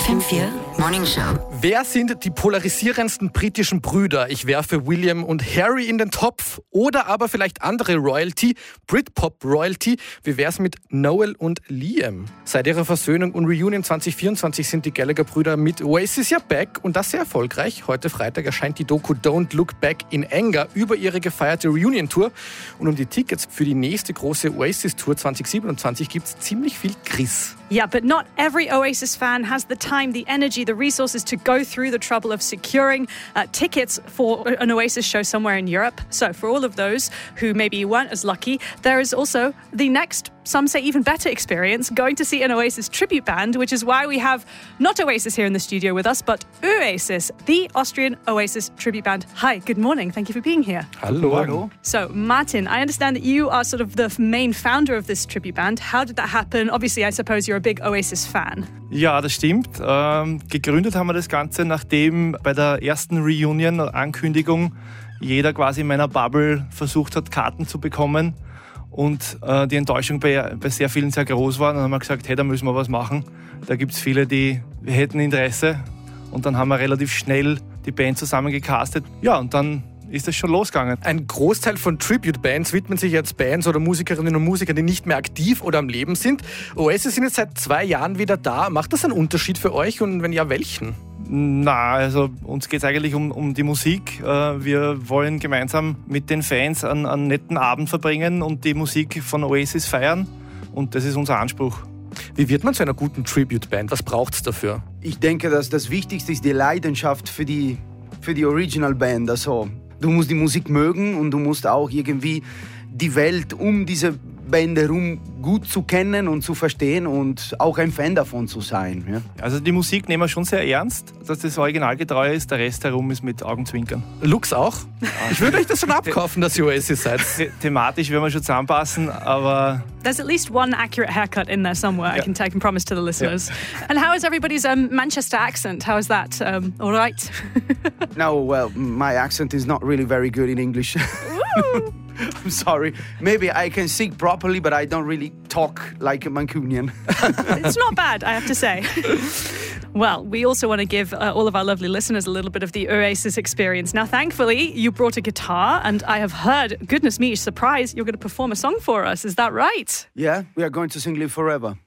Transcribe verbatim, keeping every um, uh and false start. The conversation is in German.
F M vier Morning Show. Wer sind die polarisierendsten britischen Brüder? Ich werfe William und Harry in den Topf oder aber vielleicht andere Royalty, Britpop Royalty. Wie wär's mit Noel und Liam? Seit ihrer Versöhnung und Reunion zwanzig vierundzwanzig sind die Gallagher-Brüder mit Oasis ja back und das sehr erfolgreich. Heute Freitag erscheint die Doku Don't Look Back in Anger über ihre gefeierte Reunion-Tour. Und um die Tickets für die nächste große Oasis-Tour zwanzig siebenundzwanzig gibt's ziemlich viel Chris. Yeah, but not every Oasis fan has the time, the energy, the resources to go through the trouble of securing uh, tickets for an Oasis show somewhere in Europe. So for all of those who maybe weren't as lucky, there is also the next, some say even better experience, going to see an Oasis tribute band, which is why we have not Oasis here in the studio with us, but Oasis, the Austrian Oasis tribute band. Hi, good morning. Thank you for being here. Hallo. Hallo. So Martin, I understand that you are sort of the main founder of this tribute band. How did that happen? Obviously, I suppose you're a big Oasis fan. Ja, das stimmt. Ähm, gegründet haben wir das Ganze, nachdem bei der ersten Reunion-Ankündigung jeder quasi in meiner Bubble versucht hat, Karten zu bekommen und äh, die Enttäuschung bei, bei sehr vielen sehr groß war. Dann haben wir gesagt, hey, da müssen wir was machen. Da gibt es viele, die hätten Interesse und dann haben wir relativ schnell die Band zusammengecastet. Ja, und dann ist das schon losgegangen. Ein Großteil von Tribute-Bands widmen sich jetzt Bands oder Musikerinnen und Musikern, die nicht mehr aktiv oder am Leben sind. Oasis sind jetzt seit zwei Jahren wieder da. Macht das einen Unterschied für euch und wenn ja, welchen? Na, also uns geht es eigentlich um, um die Musik. Wir wollen gemeinsam mit den Fans einen, einen netten Abend verbringen und die Musik von Oasis feiern. Und das ist unser Anspruch. Wie wird man zu einer guten Tribute-Band? Was braucht es dafür? Ich denke, dass das Wichtigste ist die Leidenschaft für die, für die Original-Band. Also, du musst die Musik mögen und du musst auch irgendwie die Welt um diese Band herum gut zu kennen und zu verstehen und auch ein Fan davon zu sein. Ja. Also die Musik nehmen wir schon sehr ernst, dass das originalgetreu ist. Der Rest herum ist mit Augenzwinkern. Lux auch? Ich würde euch das schon abkaufen, dass ihr Oasis seid. The- thematisch werden wir schon zusammenpassen, aber... There's at least one accurate haircut in there somewhere, Yeah. I can take and promise to the listeners. Yeah. And how is everybody's um, Manchester accent? How is that? Um, all right? No, well, my accent is not really very good in English. I'm sorry. Maybe I can sing properly, but I don't really talk like a Mancunian. It's not bad, I have to say. Well, we also want to give uh, all of our lovely listeners a little bit of the Oasis experience. Now, thankfully, you brought a guitar, and I have heard, goodness me, surprise, you're going to perform a song for us. Is that right? Yeah, we are going to sing Live Forever.